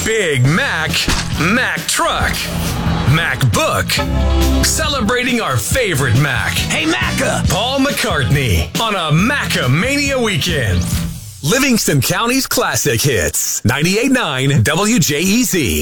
Big Mac, Mac Truck, Mac Book. Celebrating our favorite Mac. Hey, Macca! Paul McCartney on a Macca-mania weekend. Livingston County's classic hits. 98.9 WJEZ.